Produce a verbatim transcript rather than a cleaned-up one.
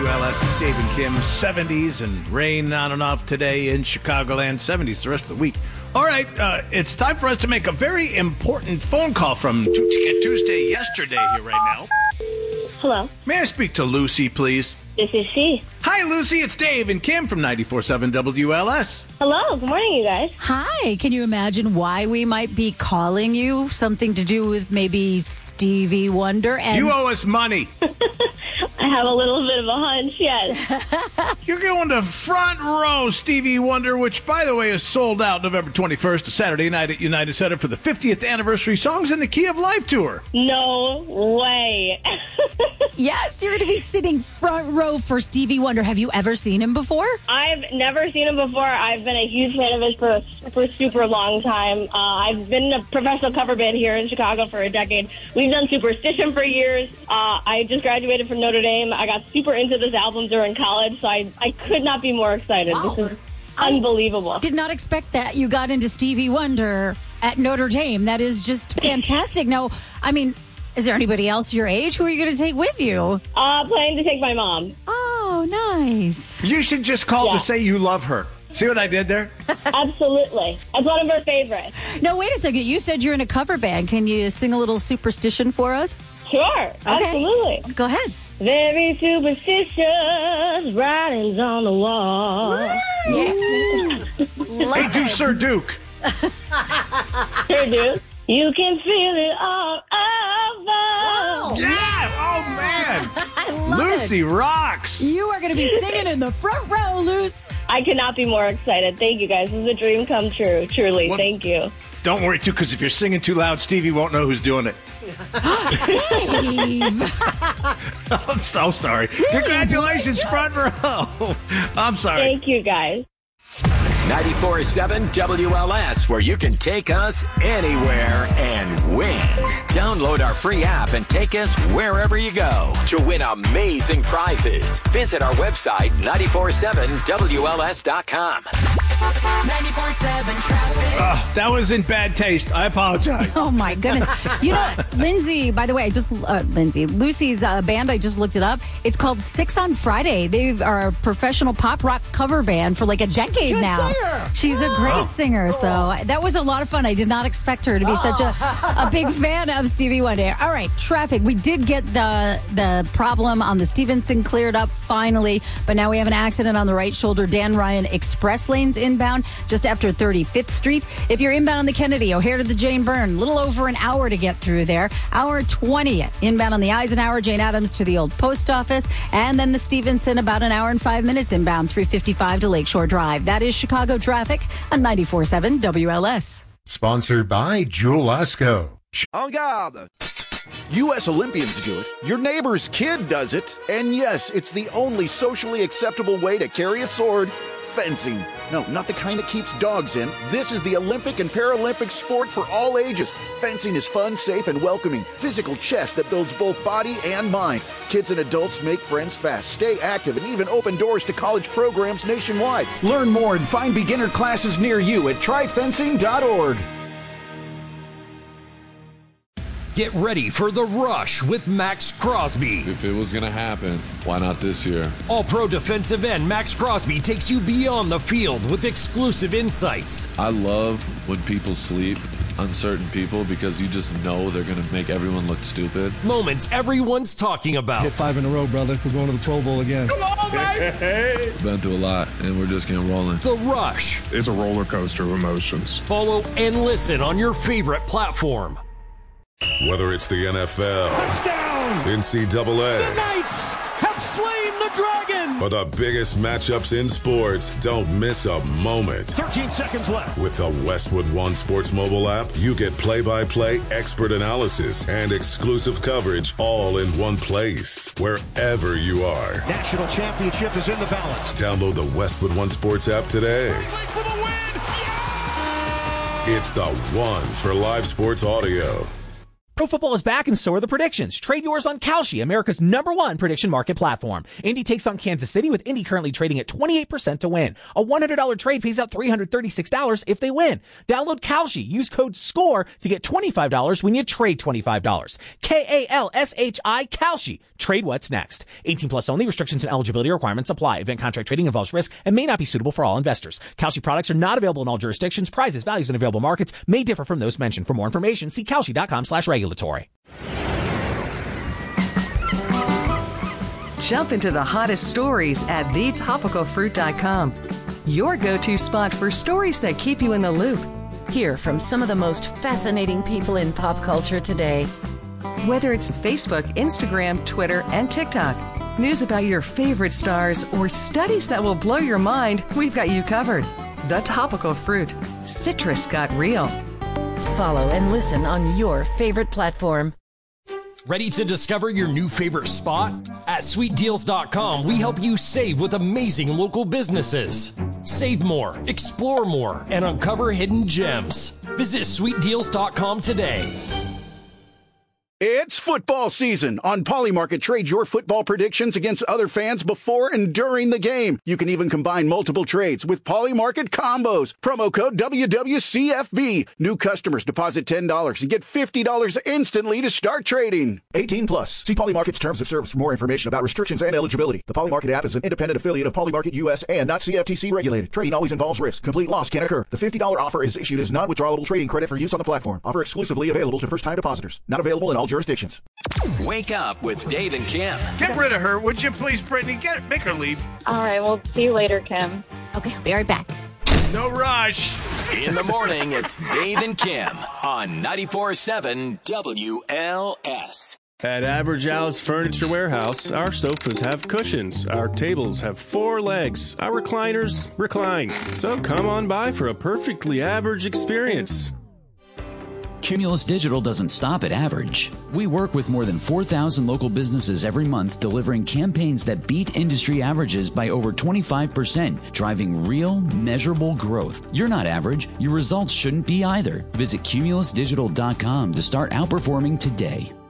W L S. It's Dave and Kim. seventies and rain on and off today in Chicagoland. seventies the rest of the week. All right, uh, it's time for us to make a very important phone call from Tuesday yesterday here right now. Hello. May I speak to Lucy, please? This is she. Hi, Lucy. It's Dave and Kim from ninety-four point seven W L S. Hello. Good morning, you guys. Hi. Can you imagine why we might be calling you? Something to do with maybe Stevie Wonder? And You owe us money. I have a little bit of a hunch, yes. You're going to front row Stevie Wonder, which, by the way, is sold out November twenty-first, Saturday night at United Center for the fiftieth anniversary Songs in the Key of Life tour. No way. Yes, you're going to be sitting front row for Stevie Wonder. Have you ever seen him before? I've never seen him before. I've been a huge fan of his for a super, super long time. Uh, I've been in a professional cover band here in Chicago for a decade. We've done Superstition for years. Uh, I just graduated from Notre Dame. I got super into this album during college, so I, I could not be more excited. Wow. This is unbelievable. Did not expect that you got into Stevie Wonder at Notre Dame. That is just fantastic. Now, I mean, is there anybody else your age? Who are you going to take with you? Uh, planning to take my mom. Oh, nice. You should just call Yeah. to say you love her. See what I did there? Absolutely. That's one of her favorites. No, wait a second. You said you're in a cover band. Can you sing a little Superstition for us? Sure. Absolutely. Go ahead. Very superstitious writings on the wall. Yeah. Hey, do Sir Duke. Sure do. You can feel it all over. Yeah! Oh, man! I love Lucy it. rocks! You are going to be singing in the front row, Luce. I could not be more excited. Thank you, guys. This is a dream come true. Truly. What- Thank you. Don't worry, too, because if you're singing too loud, Stevie won't know who's doing it. Dave. I'm so sorry. Congratulations, front row. I'm sorry. Thank you, guys. ninety-four point seven W L S, where you can take us anywhere and win. Download our free app and take us wherever you go to win amazing prizes. Visit our website, nine four seven W L S dot com. ninety-four point seven traffic. Uh, that was in bad taste. I apologize. Oh, my goodness. You know, Lindsay, by the way, I just, uh, Lindsay, Lucy's uh, band, I just looked it up. It's called Six on Friday. They are a professional pop rock cover band for like a decade now. singer. She's a great singer. So that was a lot of fun. I did not expect her to be such a, a big fan of Stevie Wonder. All right, traffic. We did get the, the problem on the Stevenson cleared up finally, but now we have an accident on the right shoulder. Dan Ryan Express lanes inbound just after thirty-fifth Street. If you're inbound on the Kennedy, O'Hare to the Jane Byrne, a little over an hour to get through there. Hour twenty inbound on the Eisenhower, Jane Addams to the old post office, and then the Stevenson about an hour and five minutes inbound, three fifty-five to Lakeshore Drive. That is Chicago traffic on ninety-four point seven W L S. Sponsored by Jewel Lasco. En garde! U S Olympians do it. Your neighbor's kid does it. And yes, it's the only socially acceptable way to carry a sword. Fencing. No, not the kind that keeps dogs in. This is the Olympic and Paralympic sport for all ages. Fencing is fun, safe, and welcoming. Physical chess that builds both body and mind. Kids and adults make friends fast, stay active, and even open doors to college programs nationwide. Learn more and find beginner classes near you at try fencing dot org. Get ready for the rush with Max Crosby. If it was going to happen, why not this year? All-pro defensive end Max Crosby takes you beyond the field with exclusive insights. I love when people sleep, uncertain people, because you just know they're going to make everyone look stupid. Moments everyone's talking about. Hit five in a row, brother. We're going to the Pro Bowl again. Come on, baby! Been through a lot, and we're just getting rolling. The Rush. It's a roller coaster of emotions. Follow and listen on your favorite platform. Whether it's the N F L, Touchdown! N C double A, The Knights have slain the dragon! or the biggest matchups in sports, don't miss a moment. thirteen seconds left. With the Westwood One Sports mobile app, you get play-by-play expert analysis and exclusive coverage all in one place, wherever you are. National championship is in the balance. Download the Westwood One Sports app today. For the win! It's the one for live sports audio. Pro football is back and so are the predictions. Trade yours on Kalshi, America's number one prediction market platform. Indy takes on Kansas City, with Indy currently trading at twenty-eight percent to win. A one hundred dollars trade pays out three hundred thirty-six dollars if they win. Download Kalshi. Use code SCORE to get twenty-five dollars when you trade twenty-five dollars. K A L S H I, Kalshi. Trade what's next. eighteen plus only. Restrictions and eligibility requirements apply. Event contract trading involves risk and may not be suitable for all investors. Kalshi products are not available in all jurisdictions. Prices, values, and available markets may differ from those mentioned. For more information, see Kalshi.com slash regulatory. Jump into the hottest stories at the topical fruit dot com. Your go-to spot for stories that keep you in the loop. Hear from some of the most fascinating people in pop culture today. Whether it's Facebook, Instagram, Twitter, and TikTok, news about your favorite stars, or studies that will blow your mind, we've got you covered. The Topical Fruit. Citrus got real. Follow and listen on your favorite platform. Ready to discover your new favorite spot? At sweet deals dot com, we help you save with amazing local businesses. Save more, explore more, and uncover hidden gems. Visit sweet deals dot com today. It's football season. On Polymarket, trade your football predictions against other fans before and during the game. You can even combine multiple trades with Polymarket combos. Promo code W W C F B. New customers deposit ten dollars and get fifty dollars instantly to start trading. eighteen plus. See Polymarket's terms of service for more information about restrictions and eligibility. The Polymarket app is an independent affiliate of Polymarket U S and not C F T C regulated. Trading always involves risk. Complete loss can occur. The fifty dollars offer is issued as non-withdrawable trading credit for use on the platform. Offer exclusively available to first-time depositors. Not available in all jurisdictions. Wake up with Dave and Kim. Get rid of her, would you please, Brittany? Get make her leave. All right, well, see you later, Kim. Okay, I'll be right back. No rush. In the morning, it's Dave and Kim on ninety-four point seven W L S. At Average Al's Furniture Warehouse, our sofas have cushions, our tables have four legs, our recliners recline. So come on by for a perfectly average experience. Cumulus Digital doesn't stop at average. We work with more than four thousand local businesses every month, delivering campaigns that beat industry averages by over twenty-five percent, driving real, measurable growth. You're not average. Your results shouldn't be either. Visit cumulus digital dot com to start outperforming today.